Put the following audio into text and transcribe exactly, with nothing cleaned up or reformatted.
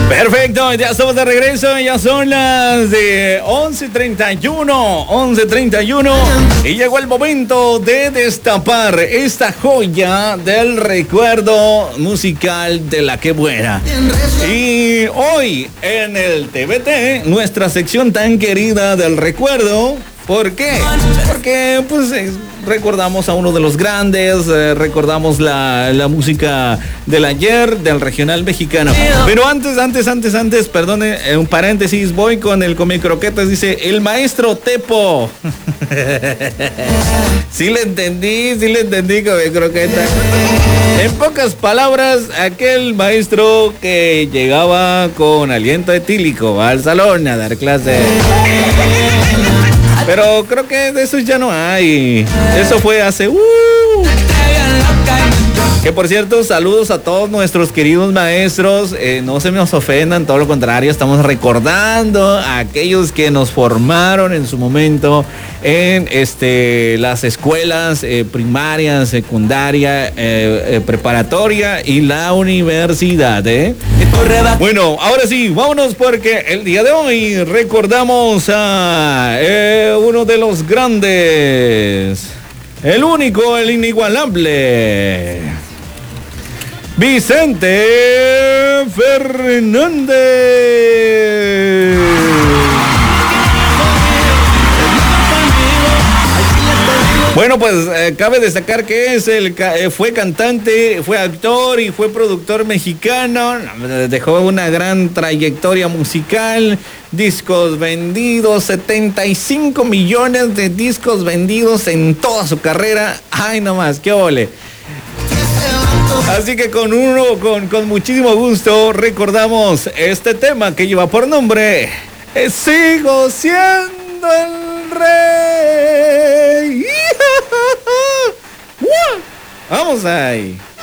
Perfecto, ya estamos de regreso, ya son las de once treinta y uno, once treinta y uno y llegó el momento de destapar esta joya del recuerdo musical de La Que Buena. Y hoy en el T V T, nuestra sección tan querida del recuerdo. ¿Por qué? Porque pues eh, recordamos a uno de los grandes, eh, recordamos la, la música del ayer, del regional mexicano. Pero antes, antes, antes, antes, perdone, eh, un paréntesis, voy con el Come Croquetas, dice, el maestro Tepo. Sí le entendí, sí le entendí, Come Croquetas. En pocas palabras, aquel maestro que llegaba con aliento etílico al salón a dar clases. Pero creo que de eso ya no hay. Eso fue hace... Uh, que por cierto, saludos a todos nuestros queridos maestros. Eh, no se nos ofendan, todo lo contrario, estamos recordando a aquellos que nos formaron en su momento en este, las escuelas eh, primaria, secundaria, eh, eh, preparatoria y la universidad. ¿eh? Bueno, ahora sí, vámonos porque el día de hoy recordamos a eh, uno de los grandes, el único, el inigualable, Vicente Fernández. Bueno, pues eh, cabe destacar que es el eh, fue cantante, fue actor y fue productor mexicano. Dejó una gran trayectoria musical, discos vendidos, setenta y cinco millones de discos vendidos en toda su carrera. Ay, nomás, qué ole. Así que con uno, con, con muchísimo gusto recordamos este tema que lleva por nombre eh, Sigo siendo el rey. Vamos ahí.